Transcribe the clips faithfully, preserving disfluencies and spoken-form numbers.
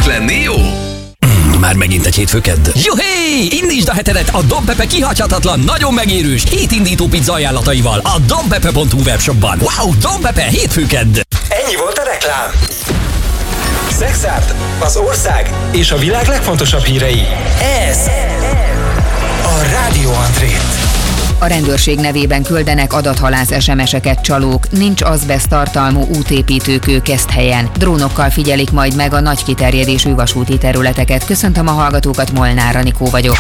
Csak lenni jó? Már megint egy hétfő kedd. Juhé! Indítsd a hetedet a Don Pepe kihagyhatatlan, nagyon megérős, hétindító pizza ajánlataival a donpepe pont hu webshopban. Wow, Don Pepe hétfő kedd! Ennyi volt a reklám. Szexárd, az ország és a világ legfontosabb hírei. Ez a Rádió Andrét. A rendőrség nevében küldenek adathalász es em es-eket csalók, nincs azbeszt tartalmú útépítőkő Keszthelyen. Drónokkal figyelik majd meg a nagy kiterjedésű vasúti területeket. Köszöntöm a hallgatókat, Molnár Anikó vagyok.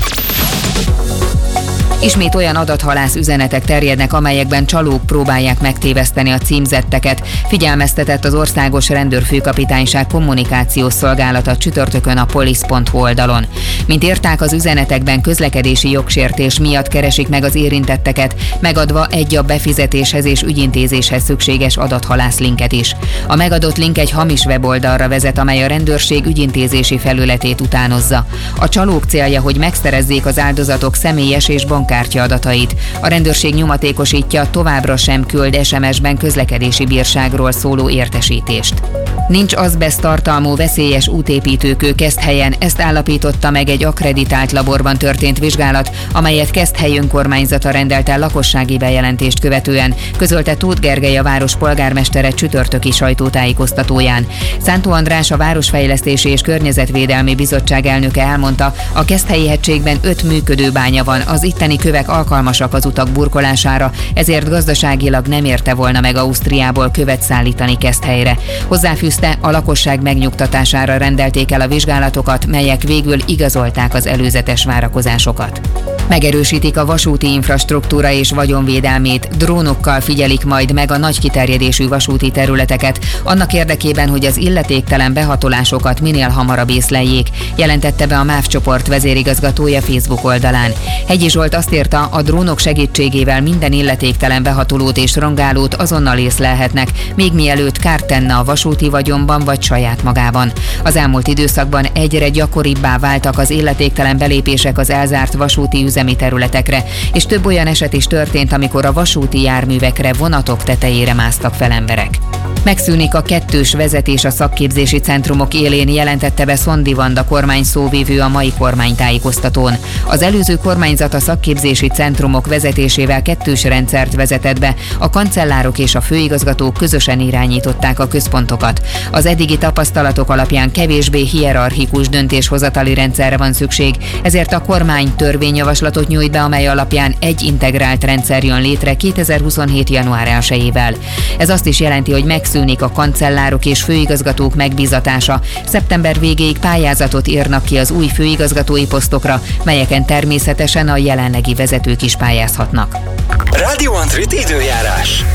Ismét olyan adathalász üzenetek terjednek, amelyekben csalók próbálják megtéveszteni a címzetteket, figyelmeztetett az Országos Rendőrfőkapitányság kommunikációs szolgálata csütörtökön a police pont hu oldalon. Mint írták, az üzenetekben közlekedési jogsértés miatt keresik meg az érintetteket, megadva egy a befizetéshez és ügyintézéshez szükséges adathalász linket is. A megadott link egy hamis weboldalra vezet, amely a rendőrség ügyintézési felületét utánozza. A csalók célja, hogy megszerezzék az áldozatok személyes és bankkártya adatait. A rendőrség nyomatékosítja, továbbra sem küld es em es-ben közlekedési bírságról szóló értesítést. Nincs azbeszt tartalmú veszélyes útépítőkő Keszthelyen, ezt állapította meg egy akkreditált laborban történt vizsgálat, amelyet Keszthely önkormányzata rendelt el lakossági bejelentést követően, közölte Tóth Gergely, a város polgármestere csütörtöki sajtótájékoztatóján. Szántó András, a Városfejlesztési és Környezetvédelmi Bizottság elnöke elmondta, a Keszthelyi hegységben öt működő bánya van, az itteni kövek alkalmasak az utak burkolására, ezért gazdaságilag nem érte volna meg Ausztriából követ szállítani Keszthelyre. Hozzáfűzte, a lakosság megnyugtatására rendelték el a vizsgálatokat, melyek végül igazolták az előzetes várakozásokat. Megerősítik a vasúti infrastruktúra és vagyonvédelmét, drónokkal figyelik majd meg a nagy kiterjedésű vasúti területeket, annak érdekében, hogy az illetéktelen behatolásokat minél hamarabb észleljék, jelentette be a MÁV csoport vezérigazgatója Facebook oldalán. Hegyi Zsolt azt írta, a drónok segítségével minden illetéktelen behatolót és rongálót azonnal észlelhetnek, még mielőtt kárt tenne a vasúti vagyonban vagy saját magában. Az elmúlt időszakban egyre gyakoribbá váltak az illetéktelen belépések az elzárt vasúti üzemi területekre, és több olyan eset is történt, amikor a vasúti járművekre, vonatok tetejére másztak fel emberek. Megszűnik a kettős vezetés a szakképzési centrumok élén, jelentette be Szondi Vanda kormány szóvivő a mai kormánytájékoztatón. Az előző kormányzat a szakképzési centrumok vezetésével kettős rendszert vezetett be, a kancellárok és a főigazgatók közösen irányították a központokat. Az eddigi tapasztalatok alapján kevésbé hierarchikus döntéshozatali rendszerre van szükség, ezért a kormány törvényjavaslatot nyújt be, amely alapján egy integrált rendszer jön létre kétezer-huszonhét. január elsejével. Ez azt is jelenti, hogy megszűnik a kancellárok és főigazgatók megbízatása. Szeptember végéig pályázatot írnak ki az új főigazgatói posztokra, melyeken természetesen a jelenlegi vezetők is pályázhatnak. Rádió Andrét időjárás.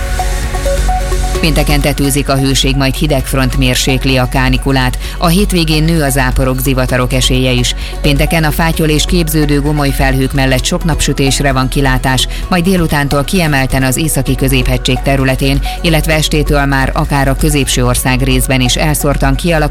Pénteken tetőzik a hőség, majd hidegfront mérsékli a kánikulát. A hétvégén nő a záporok, zivatarok esélye is. Pénteken a fátyol és képződő gomoly felhők mellett sok napsütésre van kilátás, majd délutántól kiemelten az északi középhegység területén, illetve estétől már akár a középső ország részben is elszórtan kialakul